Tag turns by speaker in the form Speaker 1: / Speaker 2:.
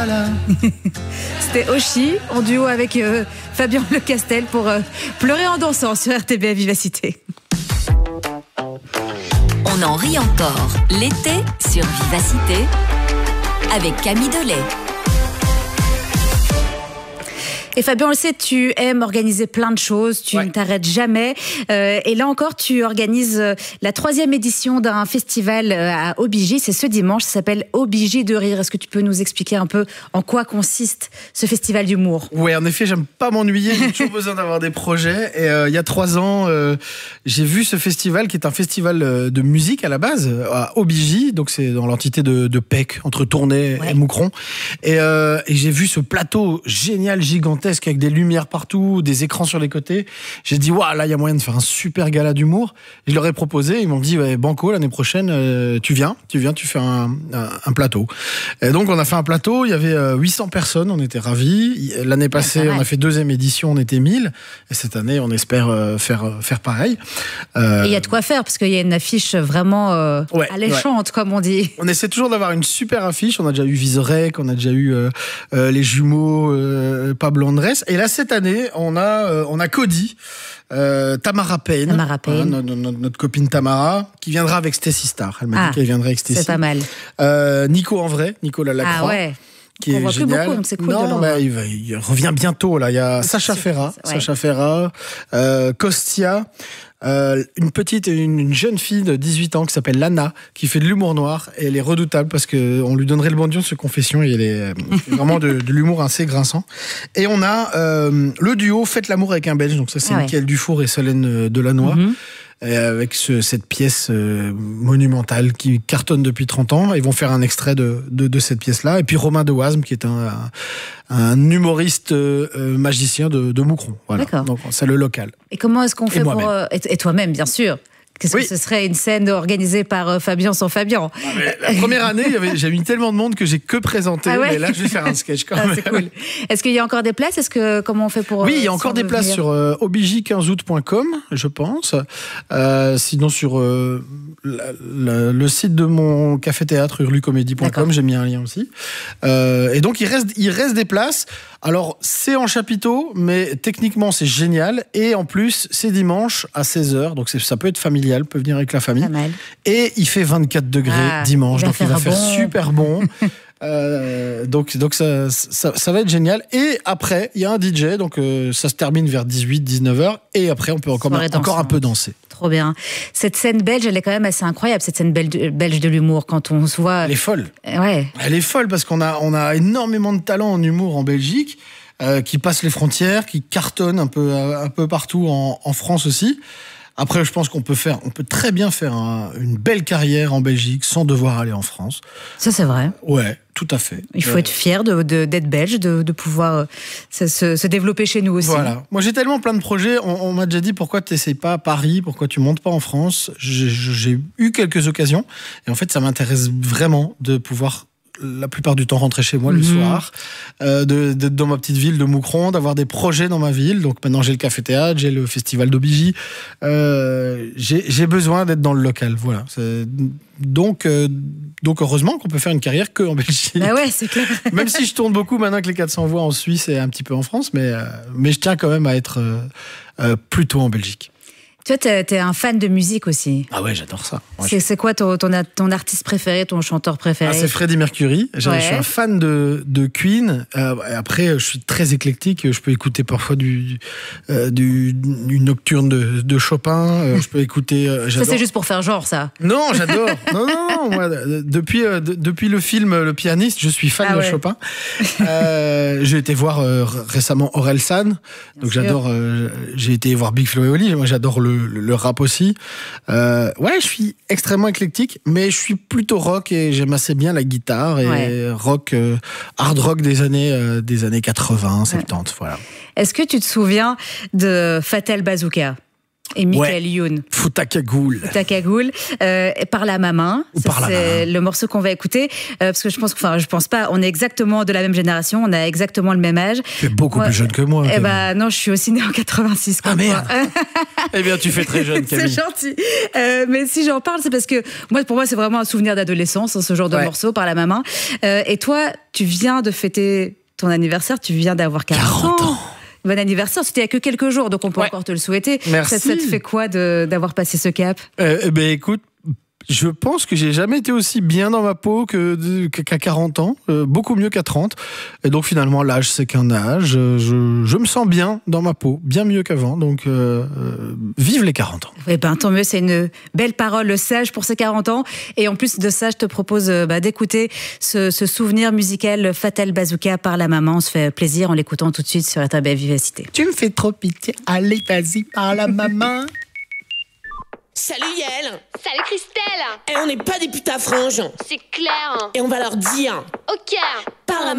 Speaker 1: là.
Speaker 2: C'était Oshi en duo avec Fabien Lecastel pour Pleurer en dansant sur RTBF Vivacité.
Speaker 3: On en rit encore l'été sur Vivacité avec Camille Delay.
Speaker 2: Et Fabien, on le sait, tu aimes organiser plein de choses, tu ne t'arrêtes jamais. Et là encore, tu organises la 3e édition d'un festival à Aubigny. C'est ce dimanche, ça s'appelle Aubigny de rire. Est-ce que tu peux nous expliquer un peu en quoi consiste ce festival d'humour ?
Speaker 1: Oui, en effet, j'aime pas m'ennuyer, j'ai toujours besoin d'avoir des projets. Et il y a 3 ans, j'ai vu ce festival qui est un festival de musique à la base, à Aubigny. Donc c'est dans l'entité de Pec, entre Tournai et Moucron. Et j'ai vu ce plateau génial, gigantesque, avec des lumières partout, des écrans sur les côtés. J'ai dit, waouh, là, il y a moyen de faire un super gala d'humour. Je leur ai proposé, ils m'ont dit, ouais, banco, l'année prochaine, tu fais un plateau. Et donc, on a fait un plateau, il y avait 800 personnes, on était ravis. L'année passée, on a fait 2e édition, on était 1000. Et cette année, on espère faire pareil.
Speaker 2: Et il y a de quoi faire, parce qu'il y a une affiche vraiment alléchante, comme on dit.
Speaker 1: On essaie toujours d'avoir une super affiche. On a déjà eu Vizorek, on a déjà eu les jumeaux Pablo Andrés. Et là, cette année, on a Cody, Tamara Payne, notre copine Tamara, qui viendra avec Stacy Star. Elle m'a dit qu'elle viendrait avec Stacy.
Speaker 2: C'est pas mal.
Speaker 1: Nico en vrai, Nicolas Lacroix.
Speaker 2: Ah ouais.
Speaker 1: Qui est
Speaker 2: voit
Speaker 1: génial.
Speaker 2: plus beaucoup, donc c'est cool de le
Speaker 1: Non,
Speaker 2: voir.
Speaker 1: il revient bientôt, là. Il y a Sacha Ferra, Costia, une jeune fille de 18 ans qui s'appelle Lana, qui fait de l'humour noir, et elle est redoutable parce qu'on lui donnerait le bon Dieu sur Confession, et elle est vraiment de l'humour assez grinçant. Et on a le duo Faites l'amour avec un Belge, donc ça c'est Mickaël Dufour et Solène Delannoy. Avec cette pièce monumentale qui cartonne depuis 30 ans. Ils vont faire un extrait de cette pièce-là. Et puis Romain Dewaasme, qui est un humoriste magicien de Moucron. Voilà.
Speaker 2: D'accord.
Speaker 1: Donc c'est le local.
Speaker 2: Et comment est-ce qu'on fait pour... Et toi-même, bien sûr. Qu'est-ce que ce serait une scène organisée par Fabien sans Fabien ?
Speaker 1: La première année, j'ai mis tellement de monde que j'ai que présenté. Mais là, je vais faire un sketch quand même.
Speaker 2: C'est cool. Est-ce qu'il y a encore des places ? Comment on fait pour...
Speaker 1: Oui, il y a encore des places sur aubigny15août.com, je pense. Sinon, sur le site de mon café-théâtre, hurlucomédie.com, j'ai mis un lien aussi. Et donc, il reste des places. Alors, c'est en chapiteau, mais techniquement, c'est génial. Et en plus, c'est dimanche à 16h. Donc, ça peut être familial, peut venir avec la famille.
Speaker 2: Pas mal.
Speaker 1: Et il fait 24 degrés dimanche. Donc, il va faire super bon. Donc ça va être génial. Et après, il y a un DJ. Donc, ça se termine vers 18-19h. Et après, on peut encore un peu danser.
Speaker 2: Trop bien. Cette scène belge, elle est quand même assez incroyable, cette scène belge de l'humour, quand on se voit...
Speaker 1: Elle est folle.
Speaker 2: Ouais.
Speaker 1: Elle est folle parce qu'on a énormément de talent en humour en Belgique, qui passent les frontières, qui cartonnent un peu partout en France aussi. Après, je pense qu'on peut très bien faire une belle carrière en Belgique sans devoir aller en France.
Speaker 2: Ça, c'est vrai.
Speaker 1: Ouais, tout à fait.
Speaker 2: Il faut être fier d'être belge, de pouvoir se développer chez nous aussi.
Speaker 1: Voilà. Moi, j'ai tellement plein de projets. On m'a déjà dit, pourquoi tu n'essayes pas à Paris ? Pourquoi tu montes pas en France ? J'ai eu quelques occasions. Et en fait, ça m'intéresse vraiment de pouvoir... la plupart du temps rentrer chez moi le soir, d'être dans ma petite ville de Moucron, d'avoir des projets dans ma ville. Donc maintenant j'ai le café-théâtre, j'ai le festival d'Aubigny. J'ai besoin d'être dans le local. Voilà. Donc heureusement qu'on peut faire une carrière que en Belgique.
Speaker 2: Ah ouais, c'est clair.
Speaker 1: Même si je tourne beaucoup maintenant que les 400 voix en Suisse et un petit peu en France, mais je tiens quand même à être plutôt en Belgique.
Speaker 2: Toi, t'es un fan de musique aussi.
Speaker 1: Ah ouais, j'adore ça. Ouais,
Speaker 2: c'est quoi ton artiste préféré, ton chanteur préféré ?
Speaker 1: C'est Freddie Mercury. Je suis un fan de Queen. Après, je suis très éclectique. Je peux écouter parfois du nocturne de Chopin. Je peux écouter...
Speaker 2: ça, c'est juste pour faire genre, ça.
Speaker 1: Non, j'adore. Non. Moi, depuis le film Le Pianiste, je suis fan de Chopin. J'ai été voir récemment Orelsan. Donc j'adore... j'ai été voir Big Flo et Oli. Moi, j'adore le rap aussi. Je suis extrêmement éclectique, mais je suis plutôt rock et j'aime assez bien la guitare et rock, hard rock des années 80, 70, voilà.
Speaker 2: Est-ce que tu te souviens de Fatal Bazooka ? et Michael Youn.
Speaker 1: Foutakagoul.
Speaker 2: Foutakagoul, par la maman. C'est le morceau qu'on va écouter. Parce que je pense pas, on est exactement de la même génération, on a exactement le même âge.
Speaker 1: Tu es beaucoup plus jeune que moi.
Speaker 2: Non, je suis aussi née en 86.
Speaker 1: Ah merde. Eh bien, tu fais très jeune, Camille.
Speaker 2: C'est gentil. Mais si j'en parle, c'est parce que pour moi, c'est vraiment un souvenir d'adolescence, ce genre de morceau, par la maman. Et toi, tu viens de fêter ton anniversaire, tu viens d'avoir 40 ans. Bon anniversaire, c'était il y a que quelques jours, donc on peut encore te le souhaiter.
Speaker 1: Merci.
Speaker 2: Ça te fait quoi d'avoir passé ce cap ?
Speaker 1: Écoute, je pense que j'ai jamais été aussi bien dans ma peau qu'à 40 ans, beaucoup mieux qu'à 30. Et donc finalement, l'âge, c'est qu'un âge. Je me sens bien dans ma peau, bien mieux qu'avant. Donc, vive les 40 ans.
Speaker 2: Eh ben, tant mieux, c'est une belle parole sage pour ces 40 ans. Et en plus de ça, je te propose d'écouter ce souvenir musical Fatal Bazooka par la maman. On se fait plaisir en l'écoutant tout de suite sur RTB Vivacité.
Speaker 1: Tu me fais trop pitié, allez, vas-y, par la maman.
Speaker 4: Salut Yael.
Speaker 5: Salut Christelle.
Speaker 4: Et on n'est pas des putes à franges.
Speaker 5: C'est clair.
Speaker 4: Et on va leur dire.
Speaker 5: Ok.
Speaker 4: Par la